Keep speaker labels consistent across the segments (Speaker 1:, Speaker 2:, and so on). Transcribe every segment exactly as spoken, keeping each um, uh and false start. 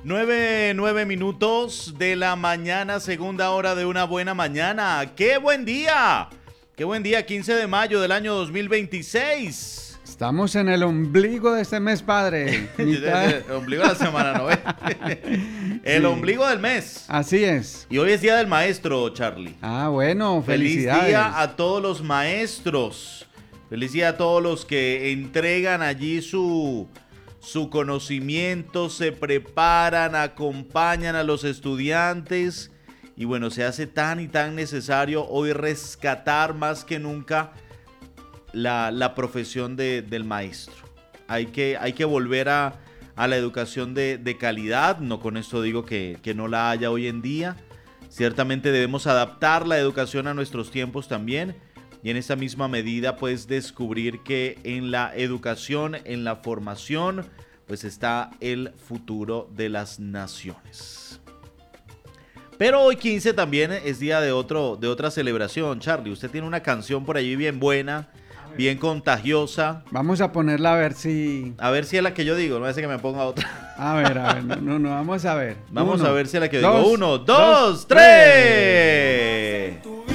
Speaker 1: Nueve, nueve minutos de la mañana, segunda hora de una buena mañana. ¡Qué buen día! ¡Qué buen día! quince de mayo del año dos mil veintiséis.
Speaker 2: Estamos en el ombligo de este mes, padre.
Speaker 1: El ombligo de la semana, ¿no? El
Speaker 2: Sí.
Speaker 1: ombligo del mes.
Speaker 2: Así es.
Speaker 1: Y hoy es Día del Maestro, Charlie.
Speaker 2: Ah, bueno,
Speaker 1: Feliz
Speaker 2: felicidades.
Speaker 1: día a todos los maestros. Feliz día a todos los que entregan allí su, su conocimiento, se preparan, acompañan a los estudiantes. Y bueno, se hace tan y tan necesario hoy rescatar más que nunca la, la profesión de, del maestro. Hay que, hay que volver a, a la educación de, de calidad. No con esto digo que, que no la haya hoy en día. Ciertamente debemos adaptar la educación a nuestros tiempos también. Y en esta misma medida, pues, descubrir que en la educación, en la formación, pues está el futuro de las naciones. Pero hoy quince también es día de, otro, de otra celebración. Charlie, usted tiene una canción por allí bien buena, bien contagiosa.
Speaker 2: Vamos a ponerla a ver si...
Speaker 1: A ver si es la que yo digo, no hace que me ponga otra.
Speaker 2: A ver, a ver, no, no, no, vamos a ver.
Speaker 1: Vamos
Speaker 2: Uno,
Speaker 1: a ver si es la que yo
Speaker 2: dos,
Speaker 1: digo. Uno, dos,
Speaker 2: dos,
Speaker 1: tres.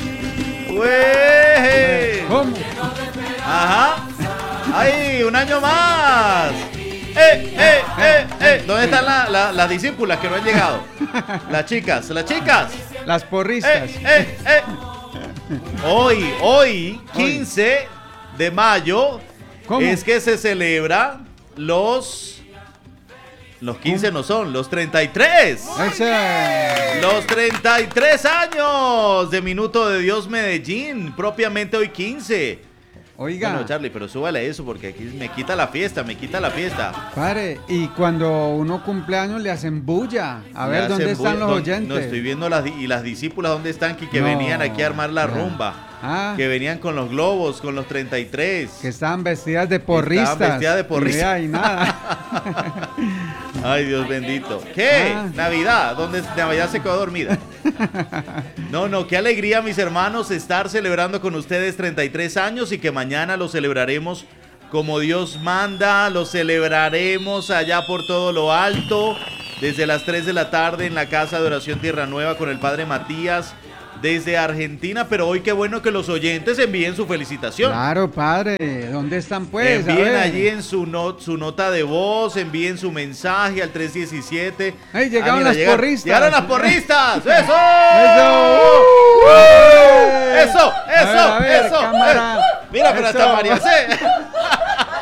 Speaker 1: ¡Ué!
Speaker 2: ¿Cómo?
Speaker 1: Ajá. ¡Ay, un año más! ¡Eh, eh, eh, eh! ¿Dónde están la- la- las discípulas que no han llegado? Las chicas, las chicas.
Speaker 2: Las porristas.
Speaker 1: ¡Eh, eh, eh! Hoy, hoy, quince de mayo,
Speaker 2: ¿Cómo?
Speaker 1: es que se celebra los... Los quince no son, los treinta y tres.
Speaker 2: Ese.
Speaker 1: Los treinta y tres años de Minuto de Dios Medellín, propiamente hoy quince.
Speaker 2: Oiga,
Speaker 1: Bueno, Charlie, pero súbale eso porque aquí me quita la fiesta, me quita la fiesta.
Speaker 2: padre, y cuando uno cumpleaños le hacen bulla. A
Speaker 1: Le
Speaker 2: ver,
Speaker 1: hacen
Speaker 2: ¿dónde están
Speaker 1: bulla-
Speaker 2: los
Speaker 1: no-
Speaker 2: oyentes?
Speaker 1: No, estoy viendo las di- y las discípulas, ¿dónde están? Que, que
Speaker 2: No,
Speaker 1: venían aquí a armar la
Speaker 2: ya.
Speaker 1: rumba.
Speaker 2: Ah.
Speaker 1: Que venían con los globos, con los treinta y tres.
Speaker 2: Que estaban vestidas de porristas.
Speaker 1: vestidas de porristas.
Speaker 2: Ni idea y nada.
Speaker 1: Ay, Dios bendito. ¿Qué?
Speaker 2: Ah.
Speaker 1: Navidad. ¿Dónde Navidad se quedó dormida? No, no, qué alegría, mis hermanos, estar celebrando con ustedes treinta y tres años y que mañana lo celebraremos como Dios manda. Lo celebraremos allá por todo lo alto, desde las tres de la tarde en la Casa de Oración Tierra Nueva con el Padre Matías desde Argentina. Pero hoy qué bueno que los oyentes envíen su felicitación.
Speaker 2: Claro, padre. ¿Dónde están pues? A
Speaker 1: Envíen
Speaker 2: ver.
Speaker 1: allí en su, not, su nota de voz, envíen su mensaje al tres diecisiete.
Speaker 2: ¡Ay, llegaron
Speaker 1: mira,
Speaker 2: las
Speaker 1: llegaron-
Speaker 2: porristas!
Speaker 1: ¡Llegaron las porristas! ¡Eso!
Speaker 2: ¡Eso!
Speaker 1: ¡Uh! ¡Eso!
Speaker 2: A ver,
Speaker 1: ¡Eso!
Speaker 2: a ver,
Speaker 1: ¡Eso!
Speaker 2: cámara.
Speaker 1: Mira, pero
Speaker 2: Eso.
Speaker 1: hasta María C.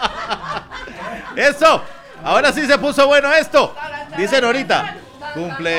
Speaker 1: ¡Eso! Ahora sí se puso bueno esto. Dicen ahorita. Cumple